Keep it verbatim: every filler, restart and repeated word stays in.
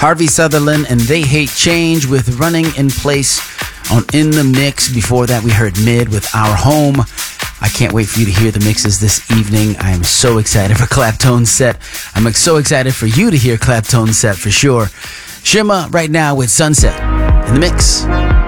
Harvey Sutherland and They Hate Change with Running in Place on In the Mix. Before that, we heard Mid with Our Home. I can't wait for you to hear the mixes this evening. I am so excited for Claptone's set. I'm so excited for you to hear Claptone's set for sure. Shima right now with Sunset in the mix.